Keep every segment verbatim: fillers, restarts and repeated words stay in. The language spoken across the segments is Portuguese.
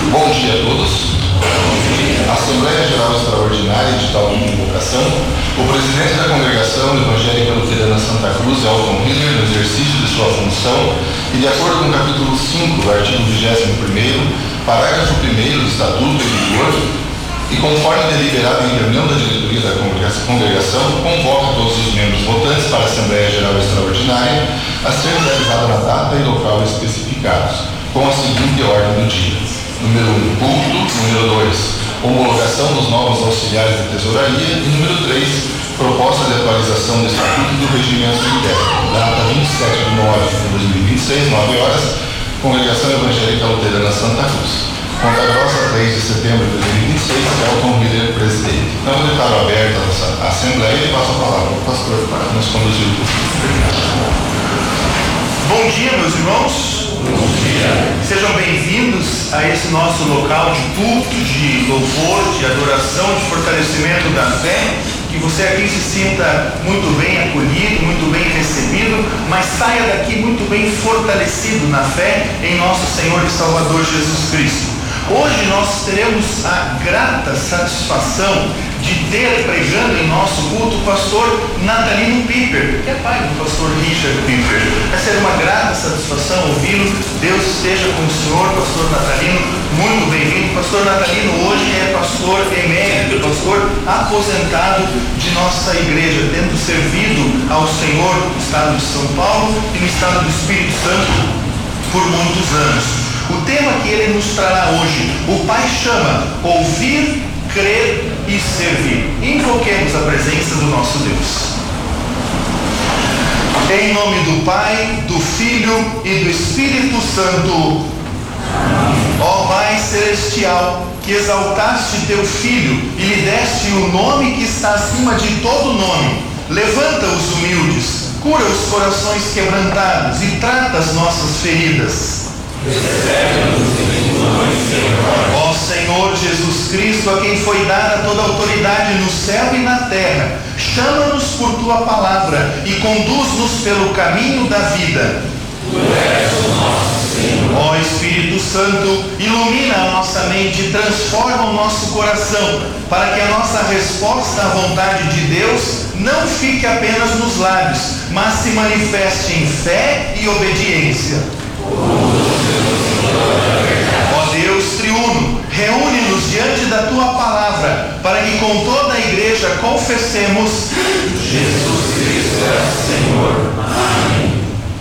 Bom dia a todos. Assembleia Geral Extraordinária de tal convocação. O presidente da Congregação Evangélica Luterana Santa Cruz, Elton Hiller, no exercício de sua função e de acordo com o capítulo cinco do artigo vigésimo primeiro, parágrafo primeiro do Estatuto em vigor, e conforme deliberado em reunião da diretoria da congregação, convoca todos os membros votantes para a Assembleia Geral Extraordinária a ser realizada na data e local especificados, com a seguinte ordem do dia. Número um, culto. Número dois, homologação dos novos auxiliares de tesouraria. E número três, proposta de atualização do Estatuto do Regimento Interno. Data vinte e sete de nove de dois mil e vinte e seis, nove horas, Congregação Evangélica Luterana Santa Cruz. Ponta Grossa, três de setembro de dois mil e vinte e seis, Elton Hiller, presidente. Então, eu declaro aberta a nossa Assembleia e passo a palavra ao pastor para nos conduzir. Bom dia, meus irmãos. Bom dia. Sejam bem-vindos a esse nosso local de culto, de louvor, de adoração, de fortalecimento da fé. Que você aqui se sinta muito bem acolhido, muito bem recebido, mas saia daqui muito bem fortalecido na fé em nosso Senhor e Salvador Jesus Cristo. Hoje nós teremos a grata satisfação de ter pregando em nosso culto o pastor Natalino Piper, que é pai do pastor Richard Piper. Vai ser uma grata satisfação ouvi-lo. Deus esteja com o senhor, pastor Natalino, muito bem-vindo. Pastor Natalino hoje é pastor emérito, pastor aposentado de nossa igreja, tendo servido ao Senhor no estado de São Paulo e no estado do Espírito Santo por muitos anos. O tema que ele nos trará hoje, o Pai chama: ouvir, crer e servir. Invoquemos a presença do nosso Deus. Em nome do Pai, do Filho e do Espírito Santo. Ó Pai Celestial, que exaltaste teu Filho e lhe deste o nome que está acima de todo nome, levanta os humildes, cura os corações quebrantados e trata as nossas feridas. Ó Senhor Jesus Cristo, a quem foi dada toda a autoridade no céu e na terra, chama-nos por tua palavra e conduz-nos pelo caminho da vida. Tu és o nosso Senhor. Ó Espírito Santo, ilumina a nossa mente e transforma o nosso coração, para que a nossa resposta à vontade de Deus não fique apenas nos lábios, mas se manifeste em fé e obediência. Ó Deus triuno, reúne-nos diante da tua palavra, para que com toda a igreja confessemos: Jesus Cristo é Senhor. Amém.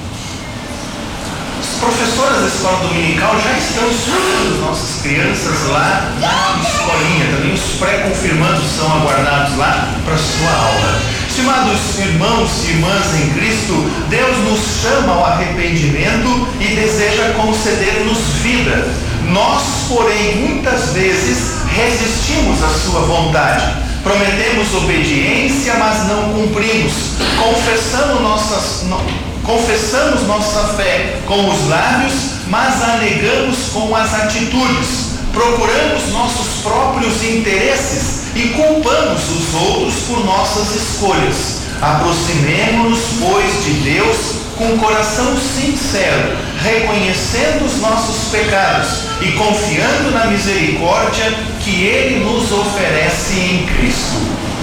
As professoras da escola dominical já estão estudando nossas crianças lá na escolinha, também os pré-confirmandos são aguardados lá para a sua aula. Estimados irmãos e irmãs em Cristo, Deus nos chama ao arrependimento e deseja conceder-nos vida. Nós, porém, muitas vezes resistimos à sua vontade. Prometemos obediência, mas não cumprimos. Confessamos, nossas, no, confessamos nossa fé com os lábios, mas a negamos com as atitudes. Procuramos nossos próprios interesses e culpamos os outros por nossas escolhas. Aproximemo-nos, pois, de Deus com um coração sincero, reconhecendo os nossos pecados e confiando na misericórdia que Ele nos oferece em Cristo.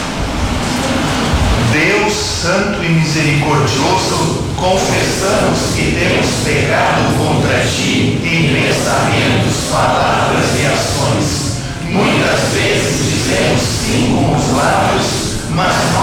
Deus santo e misericordioso, confessamos que temos pecado contra Ti em pensamentos, palavras e ações. Muitas vezes dizemos sim com os lábios, mas